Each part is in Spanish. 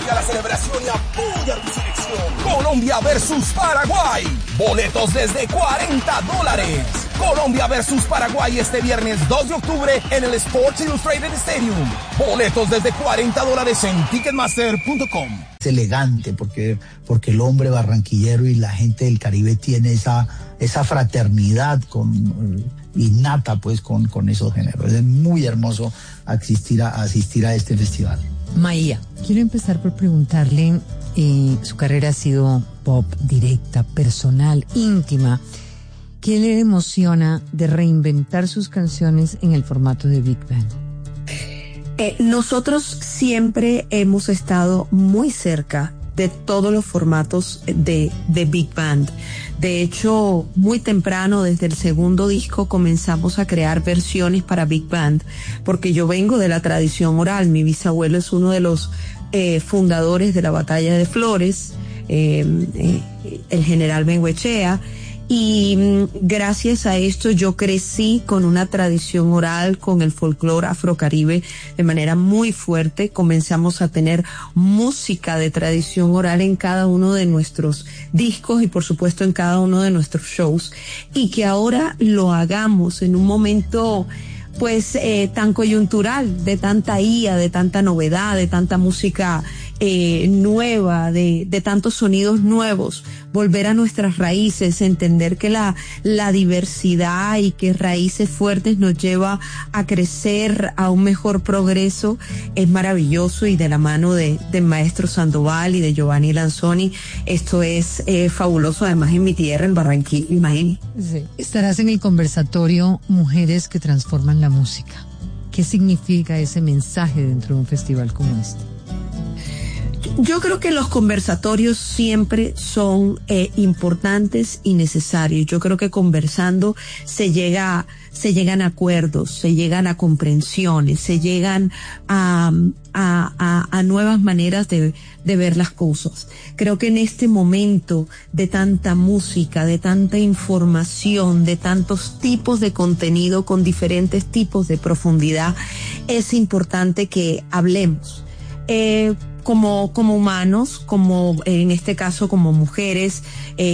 Únete a la celebración y apoya a tu selección. Colombia versus Paraguay. Boletos desde $40. Colombia versus Paraguay este viernes 2 de octubre en el Sports Illustrated Stadium. Boletos desde $40 en Ticketmaster.com. Es elegante porque el hombre barranquillero y la gente del Caribe tiene esa fraternidad innata pues con esos géneros. Es muy hermoso asistir a este festival. Maía, quiero empezar por preguntarle, su carrera ha sido pop, directa, personal, íntima. ¿Qué le emociona de reinventar sus canciones en el formato de Big Band? Nosotros siempre hemos estado muy cerca de todos los formatos de Big Band. De hecho, muy temprano, desde el segundo disco, comenzamos a crear versiones para Big Band, porque yo vengo de la tradición oral. Mi bisabuelo es uno de los fundadores de la Batalla de Flores, el general Bengoechea. Y gracias a esto yo crecí con una tradición oral, con el folclore afrocaribe de manera muy fuerte. Comenzamos a tener música de tradición oral en cada uno de nuestros discos y por supuesto en cada uno de nuestros shows. Y que ahora lo hagamos en un momento pues tan coyuntural, de tanta IA, de tanta novedad, de tanta música nueva, de tantos sonidos nuevos, volver a nuestras raíces, entender que la diversidad y que raíces fuertes nos lleva a crecer, a un mejor progreso, es maravilloso. Y de la mano de Maestro Sandoval y de Giovanni Lanzoni, esto es fabuloso, además en mi tierra, en Barranquilla, imagínate. Sí. Estarás en el conversatorio Mujeres que Transforman la Música. ¿Qué significa ese mensaje dentro de un festival como este? Yo creo que los conversatorios siempre son importantes y necesarios. Yo creo que conversando se llegan a acuerdos, se llegan a comprensiones, se llegan a nuevas maneras de ver las cosas. Creo que en este momento de tanta música, de tanta información, de tantos tipos de contenido con diferentes tipos de profundidad, es importante que hablemos. Como humanos, como en este caso como mujeres,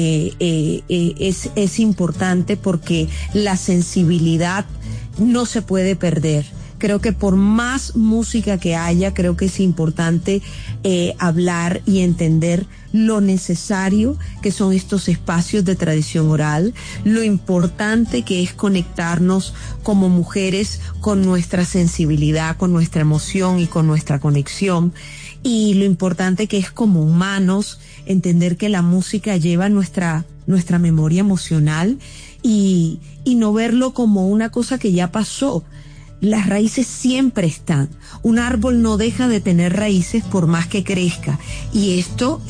es importante porque la sensibilidad no se puede perder. Creo que por más música que haya, creo que es importante hablar y entender lo necesario que son estos espacios de tradición oral, lo importante que es conectarnos como mujeres con nuestra sensibilidad, con nuestra emoción y con nuestra conexión, y lo importante que es como humanos entender que la música lleva nuestra memoria emocional y no verlo como una cosa que ya pasó. Las raíces siempre están. Un árbol no deja de tener raíces por más que crezca. Y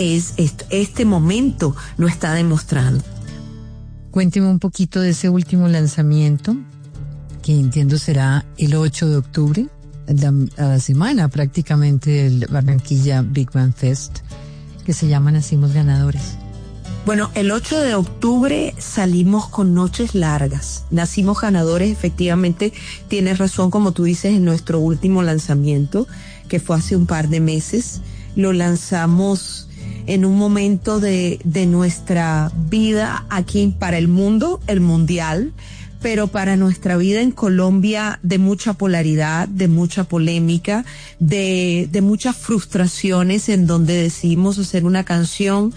este momento lo está demostrando. Cuénteme un poquito de ese último lanzamiento, que entiendo será el 8 de octubre, a la semana prácticamente del Barranquilla Big Band Fest, que se llama Nacimos Ganadores. Bueno, el 8 de octubre salimos con Noches Largas. Nacimos Ganadores, efectivamente, tienes razón, como tú dices, en nuestro último lanzamiento, que fue hace un par de meses. Lo lanzamos en un momento de nuestra vida aquí para el mundo, el mundial, pero para nuestra vida en Colombia de mucha polaridad, de mucha polémica, de muchas frustraciones, en donde decidimos hacer una canción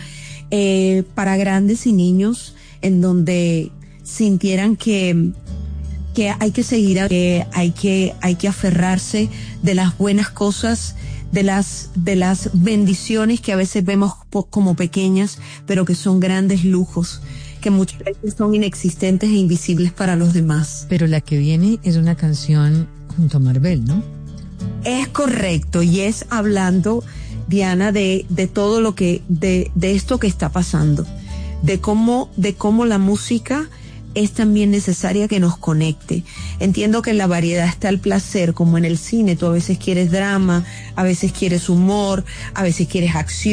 para grandes y niños, en donde sintieran que hay que seguir, hay que aferrarse de las buenas cosas, de las bendiciones que a veces vemos como pequeñas, pero que son grandes lujos, que muchas veces son inexistentes e invisibles para los demás. Pero la que viene es una canción junto a Marvel, ¿no? Es correcto, y es hablando, Diana, de todo lo que, de esto que está pasando, de cómo la música es también necesaria, que nos conecte. Entiendo que en la variedad está el placer, como en el cine, tú a veces quieres drama, a veces quieres humor, a veces quieres acción.